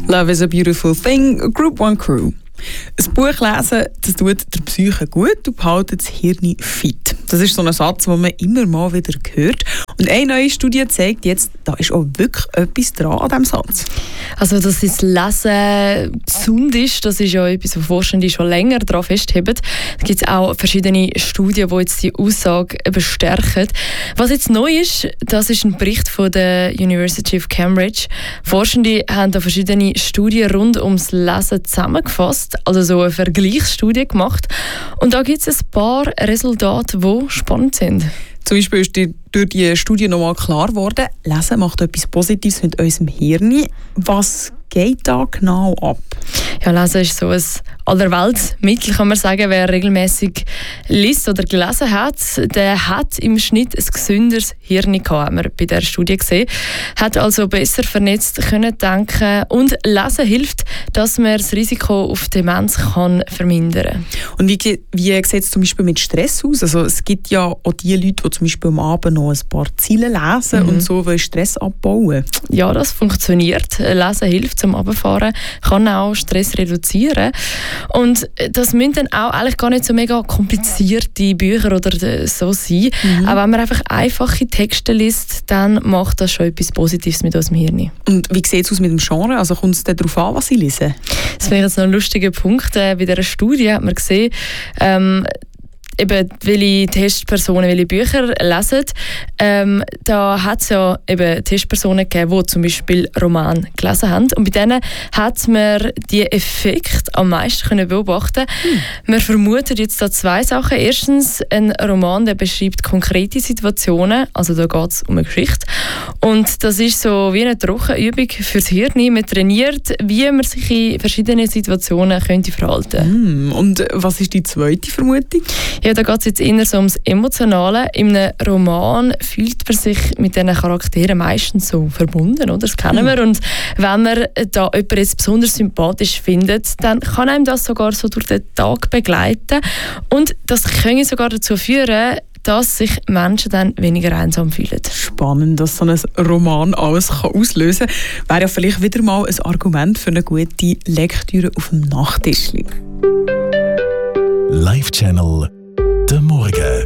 Love is a beautiful thing, Group One Crew. Ein Buch lesen, das tut der Psyche gut und behält das Hirn fit. Das ist so ein Satz, den man immer mal wieder hört. Und eine neue Studie zeigt jetzt, da ist auch wirklich etwas dran an diesem Satz. Also, dass das Lesen gesund ist, das ist ja etwas, was Forschende schon länger daran festheben. Da gibt es auch verschiedene Studien, die jetzt die Aussage bestärken. Was jetzt neu ist, das ist ein Bericht von der University of Cambridge. Forschende haben da verschiedene Studien rund ums Lesen zusammengefasst, also so eine Vergleichsstudie gemacht. Und da gibt es ein paar Resultate, die spannend sind. Zum Beispiel ist durch die Studie nochmal klar geworden, Lesen macht etwas Positives mit unserem Hirn. Was geht da genau ab? Ja, Lesen ist so ein Allerweltsmittel, kann man sagen. Wer regelmäßig liest oder gelesen hat, der hat im Schnitt ein gesünderes Hirn gehabt, haben wir bei dieser Studie gesehen. Hat also besser vernetzt können denken und Lesen hilft, dass man das Risiko auf Demenz kann vermindern kann. Und wie sieht es zum Beispiel mit Stress aus? Also es gibt ja auch die Leute, die zum Beispiel am Abend noch ein paar Zeilen lesen und so Stress abbauen. Ja, das funktioniert. Lesen hilft zum Runterfahren, kann auch Stress reduzieren. Und das müssen dann auch eigentlich gar nicht so mega komplizierte Bücher oder so sein. Aber wenn man einfach einfache Texte liest, dann macht das schon etwas Positives mit unserem Hirn. Und wie sieht es aus mit dem Genre? Also kommt es darauf an, was Sie lesen? Das wäre jetzt noch ein lustiger Punkt. Bei dieser Studie hat man gesehen, eben, welche Testpersonen welche Bücher lesen. Da hat es ja eben Testpersonen gegeben, die zum Beispiel Romane gelesen haben. Und bei denen hat man die Effekte am meisten können beobachten. Man vermutet jetzt da zwei Sachen. Erstens, ein Roman, der beschreibt konkrete Situationen. Also da geht es um eine Geschichte. Und das ist so wie eine Trockenübung fürs Hirn. Man trainiert, wie man sich in verschiedenen Situationen könnte verhalten. Und was ist die zweite Vermutung? Ja, da geht es jetzt eher so ums Emotionale. In einem Roman fühlt man sich mit diesen Charakteren meistens so verbunden, oder? Das kennen wir. Und wenn man da jemanden jetzt besonders sympathisch findet, dann kann einem das sogar so durch den Tag begleiten. Und das könnte sogar dazu führen, dass sich Menschen dann weniger einsam fühlen. Spannend, dass so ein Roman alles auslösen kann. Wäre ja vielleicht wieder mal ein Argument für eine gute Lektüre auf dem Nachttisch. Live Channel, der Morgen.